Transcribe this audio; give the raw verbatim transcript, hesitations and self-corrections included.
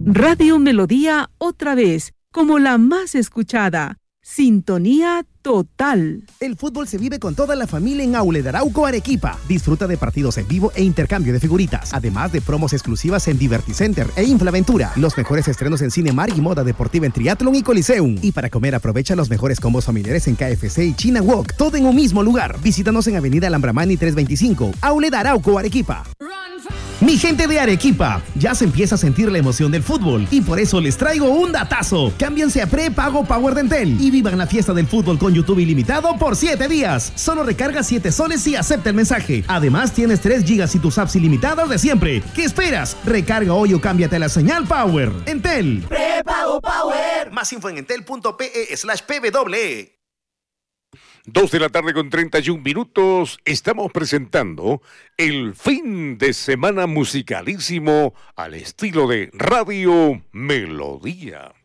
Radio Melodía otra vez, como la más escuchada. Sintonía total. El fútbol se vive con toda la familia en Outlet Arauco Arequipa. Disfruta de partidos en vivo e intercambio de figuritas, además de promos exclusivas en Diverticenter e Inflaventura. Los mejores estrenos en Cinemar y moda deportiva en Triathlon y Coliseum. Y para comer aprovecha los mejores combos familiares en K F C y China Wok, todo en un mismo lugar. Visítanos en Avenida Alhambramani trescientos veinticinco, Outlet Arauco Arequipa. Mi gente de Arequipa, ya se empieza a sentir la emoción del fútbol y por eso les traigo un datazo. Cámbiense a prepago Power de Entel y vivan la fiesta del fútbol con YouTube ilimitado por siete días. Solo recarga siete soles y acepta el mensaje. Además tienes tres gigas y tus apps ilimitadas de siempre. ¿Qué esperas? Recarga hoy o cámbiate a la señal Power. Entel. Prepago Power. Más info en entel punto pe slash pw. Dos de la tarde con treinta y un minutos, estamos presentando el fin de semana musicalísimo al estilo de Radio Melodía.